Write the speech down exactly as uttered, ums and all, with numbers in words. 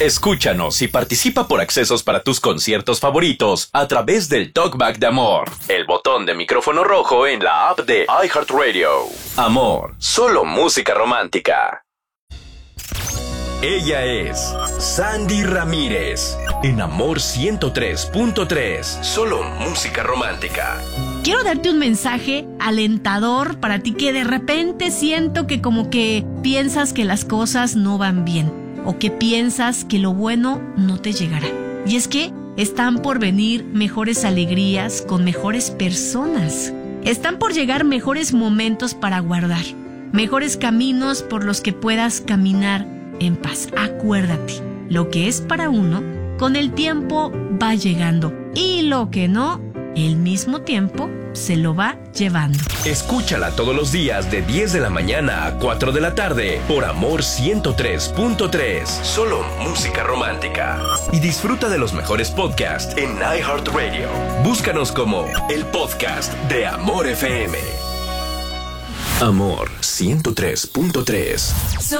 Escúchanos y participa por accesos para tus conciertos favoritos a través del Talkback de Amor, el botón de micrófono rojo en la app de iHeartRadio. Amor, solo música romántica. Ella es Sandy Ramírez, en Amor ciento tres punto tres, solo música romántica. Quiero darte un mensaje alentador para ti que de repente siento que como que piensas que las cosas no van bien o que piensas que lo bueno no te llegará. Y es que están por venir mejores alegrías con mejores personas. Están por llegar mejores momentos para guardar, mejores caminos por los que puedas caminar en paz. Acuérdate, lo que es para uno, con el tiempo va llegando. Y lo que no, el mismo tiempo se lo va llevando. Escúchala todos los días de diez de la mañana a cuatro de la tarde por Amor ciento tres punto tres. Solo música romántica. Y disfruta de los mejores podcasts en iHeartRadio. Búscanos como el podcast de Amor F M. Amor ciento tres punto tres.